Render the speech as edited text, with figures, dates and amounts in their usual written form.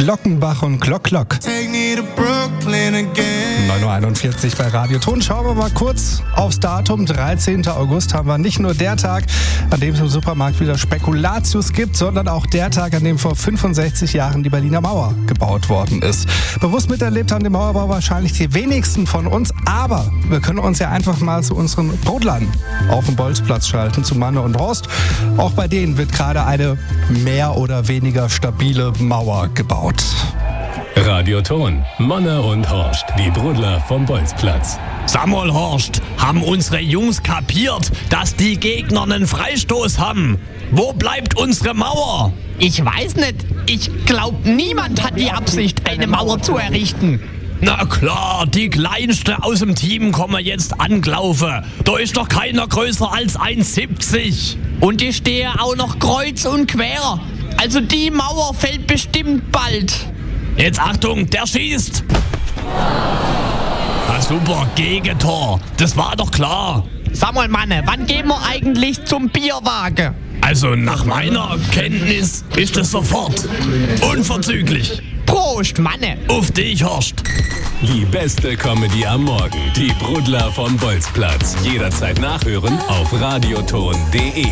Glockenbach und Glock Glock. 9:41 Uhr bei Radio Ton. Schauen wir mal kurz aufs Datum. 13. August haben wir nicht nur der Tag, an dem es im Supermarkt wieder Spekulatius gibt, sondern auch der Tag, an dem vor 65 Jahren die Berliner Mauer gebaut worden ist. Bewusst miterlebt haben den Mauerbau wahrscheinlich die wenigsten von uns, aber wir können uns ja einfach mal zu unseren Brudlern auf dem Bolzplatz schalten, zu Manne und Horst. Auch bei denen wird gerade eine mehr oder weniger stabile Mauer gebaut. Radio Ton, Manne und Horst, die Brudler vom Bolzplatz. Sag mal, Horst, haben unsere Jungs kapiert, dass die Gegner einen Freistoß haben? Wo bleibt unsere Mauer? Ich weiß nicht. Ich glaube, niemand hat die Absicht, eine Mauer zu errichten. Na klar, die Kleinste aus dem Team kommen jetzt angelaufen. Da ist doch keiner größer als 1,70. Und die stehe auch noch kreuz und quer. Also die Mauer fällt bestimmt bald. Jetzt Achtung, der schießt. Na super, Gegentor. Das war doch klar. Sag mal, Manne, wann gehen wir eigentlich zum Bierwagen? Also nach meiner Kenntnis ist es sofort. Unverzüglich. Prost, Manne. Auf dich, Horst. Die beste Comedy am Morgen. Die Brudler vom Bolzplatz. Jederzeit nachhören auf radioton.de.